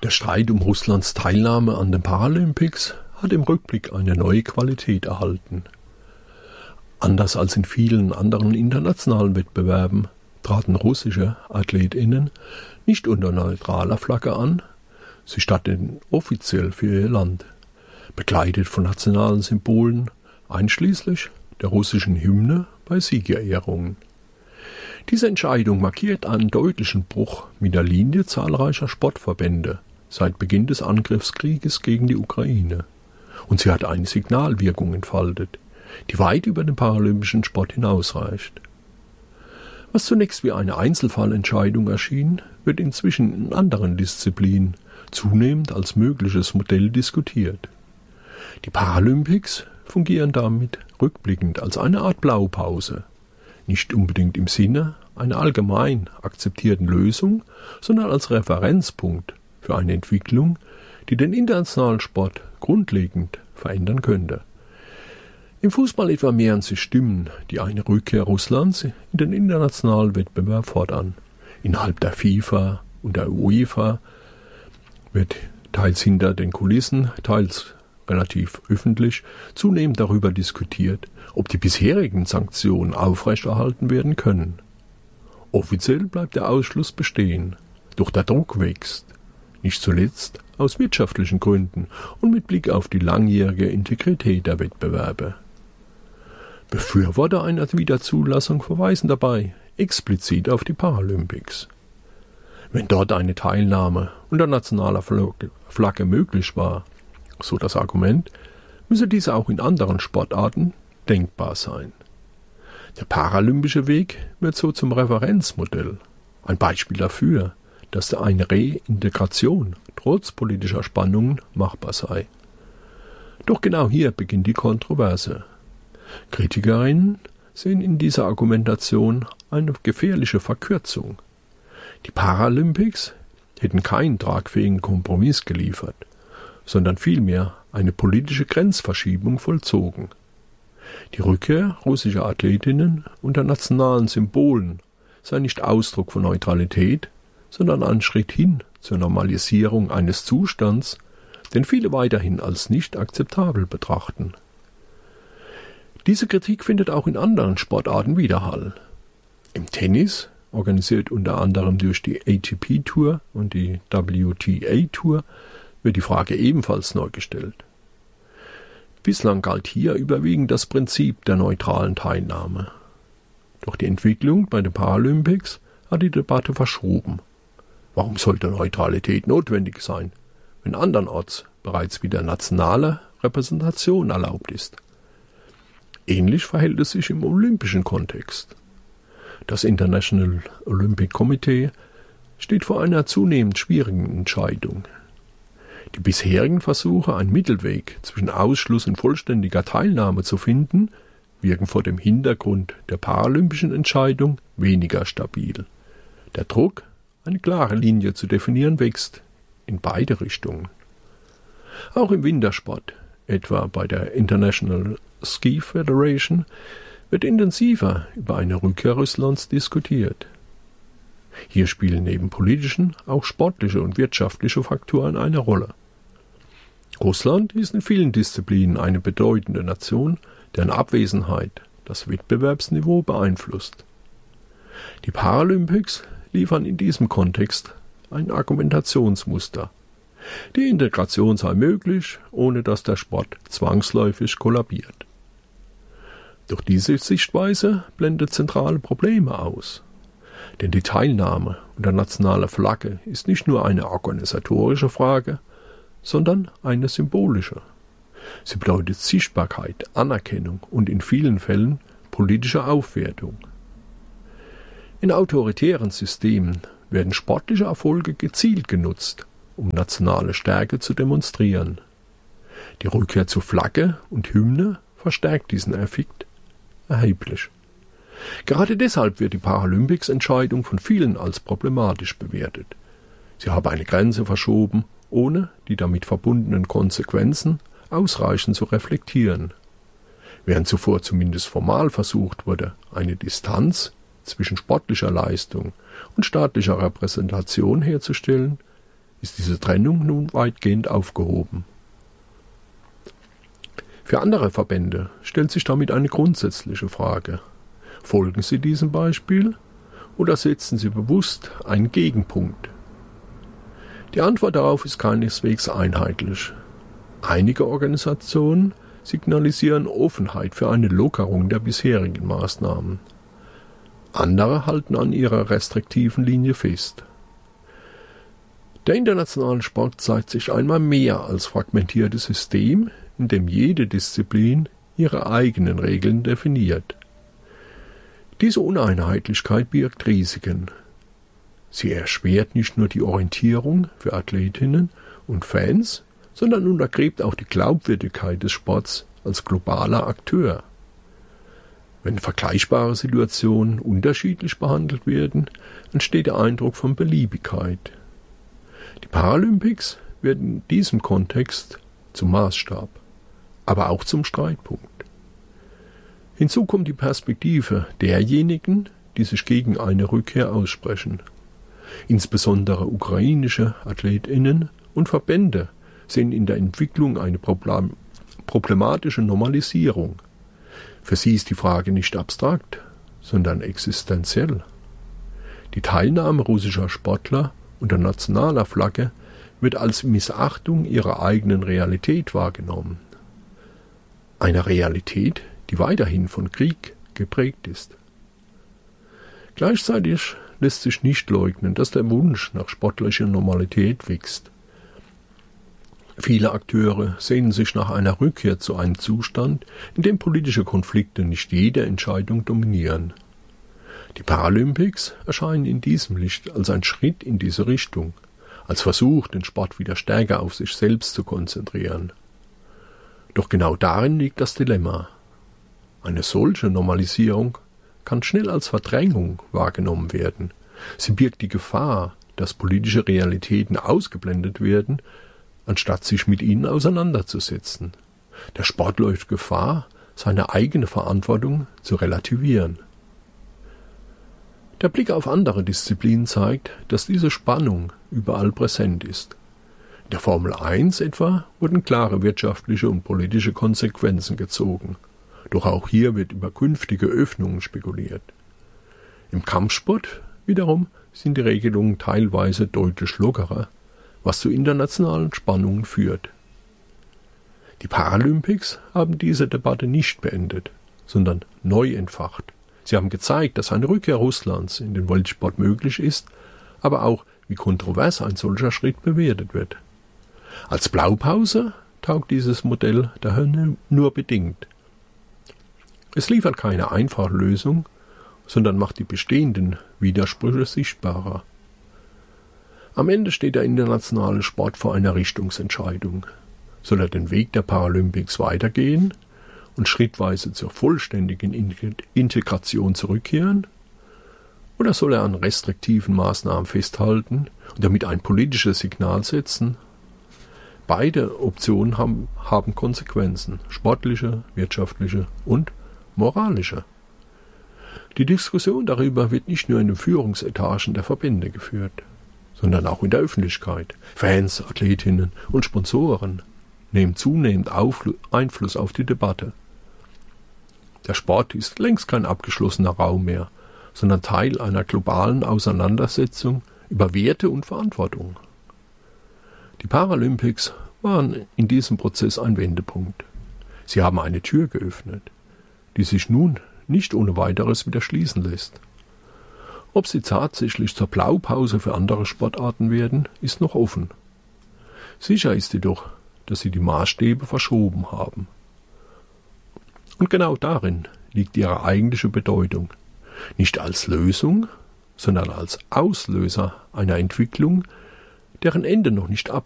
Der Streit um Russlands Teilnahme an den Paralympics hat im Rückblick eine neue Qualität erhalten. Anders als in vielen anderen internationalen Wettbewerben traten russische AthletInnen nicht unter neutraler Flagge an, sie statteten offiziell für ihr Land, begleitet von nationalen Symbolen, einschließlich der russischen Hymne bei Siegerehrungen. Diese Entscheidung markiert einen deutlichen Bruch mit der Linie zahlreicher Sportverbände seit Beginn des Angriffskrieges gegen die Ukraine. Und sie hat eine Signalwirkung entfaltet, die weit über den paralympischen Sport hinausreicht. Was zunächst wie eine Einzelfallentscheidung erschien, wird inzwischen in anderen Disziplinen zunehmend als mögliches Modell diskutiert. Die Paralympics fungieren damit rückblickend als eine Art Blaupause, nicht unbedingt im Sinne einer allgemein akzeptierten Lösung, sondern als Referenzpunkt für eine Entwicklung, die den internationalen Sport grundlegend verändern könnte. Im Fußball etwa mehren sich Stimmen, die eine Rückkehr Russlands in den internationalen Wettbewerb fordern. Innerhalb der FIFA und der UEFA wird teils hinter den Kulissen, teils relativ öffentlich, zunehmend darüber diskutiert, ob die bisherigen Sanktionen aufrechterhalten werden können. Offiziell bleibt der Ausschluss bestehen, doch der Druck wächst, nicht zuletzt aus wirtschaftlichen Gründen und mit Blick auf die langjährige Integrität der Wettbewerbe. Befürworter einer Wiederzulassung verweisen dabei explizit auf die Paralympics. Wenn dort eine Teilnahme unter nationaler Flagge möglich war, so das Argument, müsse dies auch in anderen Sportarten denkbar sein. Der paralympische Weg wird so zum Referenzmodell, ein Beispiel dafür, dass eine Reintegration trotz politischer Spannungen machbar sei. Doch genau hier beginnt die Kontroverse. Kritikerinnen sehen in dieser Argumentation eine gefährliche Verkürzung. Die Paralympics hätten keinen tragfähigen Kompromiss geliefert, sondern vielmehr eine politische Grenzverschiebung vollzogen. Die Rückkehr russischer Athletinnen unter nationalen Symbolen sei nicht Ausdruck von Neutralität, sondern ein Schritt hin zur Normalisierung eines Zustands, den viele weiterhin als nicht akzeptabel betrachten. Diese Kritik findet auch in anderen Sportarten Widerhall. Im Tennis, organisiert unter anderem durch die ATP-Tour und die WTA-Tour, wird die Frage ebenfalls neu gestellt. Bislang galt hier überwiegend das Prinzip der neutralen Teilnahme. Doch die Entwicklung bei den Paralympics hat die Debatte verschoben. Warum sollte Neutralität notwendig sein, wenn andernorts bereits wieder nationale Repräsentation erlaubt ist? Ähnlich verhält es sich im olympischen Kontext. Das International Olympic Committee steht vor einer zunehmend schwierigen Entscheidung. Die bisherigen Versuche, einen Mittelweg zwischen Ausschluss und vollständiger Teilnahme zu finden, wirken vor dem Hintergrund der paralympischen Entscheidung weniger stabil. Der Druck, eine klare Linie zu definieren, wächst in beide Richtungen. Auch im Wintersport, etwa bei der International Ski Federation, wird intensiver über eine Rückkehr Russlands diskutiert. Hier spielen neben politischen auch sportliche und wirtschaftliche Faktoren eine Rolle. Russland ist in vielen Disziplinen eine bedeutende Nation, deren Abwesenheit das Wettbewerbsniveau beeinflusst. Die Paralympics liefern in diesem Kontext ein Argumentationsmuster. Die Integration sei möglich, ohne dass der Sport zwangsläufig kollabiert. Doch diese Sichtweise blendet zentrale Probleme aus. Denn die Teilnahme unter nationaler Flagge ist nicht nur eine organisatorische Frage, sondern eine symbolische. Sie bedeutet Sichtbarkeit, Anerkennung und in vielen Fällen politische Aufwertung. In autoritären Systemen werden sportliche Erfolge gezielt genutzt, um nationale Stärke zu demonstrieren. Die Rückkehr zu Flagge und Hymne verstärkt diesen Effekt erheblich. Gerade deshalb wird die Paralympics-Entscheidung von vielen als problematisch bewertet. Sie habe eine Grenze verschoben, ohne die damit verbundenen Konsequenzen ausreichend zu reflektieren. Während zuvor zumindest formal versucht wurde, eine Distanz zwischen sportlicher Leistung und staatlicher Repräsentation herzustellen, ist diese Trennung nun weitgehend aufgehoben. Für andere Verbände stellt sich damit eine grundsätzliche Frage. Folgen sie diesem Beispiel oder setzen sie bewusst einen Gegenpunkt? Die Antwort darauf ist keineswegs einheitlich. Einige Organisationen signalisieren Offenheit für eine Lockerung der bisherigen Maßnahmen. Andere halten an ihrer restriktiven Linie fest. Der internationale Sport zeigt sich einmal mehr als fragmentiertes System, in dem jede Disziplin ihre eigenen Regeln definiert. Diese Uneinheitlichkeit birgt Risiken. Sie erschwert nicht nur die Orientierung für Athletinnen und Fans, sondern untergräbt auch die Glaubwürdigkeit des Sports als globaler Akteur. Wenn vergleichbare Situationen unterschiedlich behandelt werden, entsteht der Eindruck von Beliebigkeit. Die Paralympics werden in diesem Kontext zum Maßstab, aber auch zum Streitpunkt. Hinzu kommt die Perspektive derjenigen, die sich gegen eine Rückkehr aussprechen. Insbesondere ukrainische AthletInnen und Verbände sehen in der Entwicklung eine problematische Normalisierung. Für sie ist die Frage nicht abstrakt, sondern existenziell. Die Teilnahme russischer Sportler unter nationaler Flagge wird als Missachtung ihrer eigenen Realität wahrgenommen. Eine Realität, die weiterhin von Krieg geprägt ist. Gleichzeitig lässt sich nicht leugnen, dass der Wunsch nach sportlicher Normalität wächst. Viele Akteure sehnen sich nach einer Rückkehr zu einem Zustand, in dem politische Konflikte nicht jede Entscheidung dominieren. Die Paralympics erscheinen in diesem Licht als ein Schritt in diese Richtung, als Versuch, den Sport wieder stärker auf sich selbst zu konzentrieren. Doch genau darin liegt das Dilemma. Eine solche Normalisierung kann schnell als Verdrängung wahrgenommen werden. Sie birgt die Gefahr, dass politische Realitäten ausgeblendet werden, anstatt sich mit ihnen auseinanderzusetzen. Der Sport läuft Gefahr, seine eigene Verantwortung zu relativieren. Der Blick auf andere Disziplinen zeigt, dass diese Spannung überall präsent ist. In der Formel 1 etwa wurden klare wirtschaftliche und politische Konsequenzen gezogen. Doch auch hier wird über künftige Öffnungen spekuliert. Im Kampfsport wiederum sind die Regelungen teilweise deutlich lockerer, was zu internationalen Spannungen führt. Die Paralympics haben diese Debatte nicht beendet, sondern neu entfacht. Sie haben gezeigt, dass eine Rückkehr Russlands in den Weltsport möglich ist, aber auch, wie kontrovers ein solcher Schritt bewertet wird. Als Blaupause taugt dieses Modell daher nur bedingt. Es liefert keine einfache Lösung, sondern macht die bestehenden Widersprüche sichtbarer. Am Ende steht der internationale Sport vor einer Richtungsentscheidung. Soll er den Weg der Paralympics weitergehen und schrittweise zur vollständigen Integration zurückkehren? Oder soll er an restriktiven Maßnahmen festhalten und damit ein politisches Signal setzen? Beide Optionen haben Konsequenzen, sportliche, wirtschaftliche und moralische. Die Diskussion darüber wird nicht nur in den Führungsetagen der Verbände geführt, sondern auch in der Öffentlichkeit. Fans, Athletinnen und Sponsoren nehmen zunehmend Einfluss auf die Debatte. Der Sport ist längst kein abgeschlossener Raum mehr, sondern Teil einer globalen Auseinandersetzung über Werte und Verantwortung. Die Paralympics waren in diesem Prozess ein Wendepunkt. Sie haben eine Tür geöffnet, die sich nun nicht ohne weiteres wieder schließen lässt. Ob sie tatsächlich zur Blaupause für andere Sportarten werden, ist noch offen. Sicher ist jedoch, dass sie die Maßstäbe verschoben haben. Und genau darin liegt ihre eigentliche Bedeutung. Nicht als Lösung, sondern als Auslöser einer Entwicklung, deren Ende noch nicht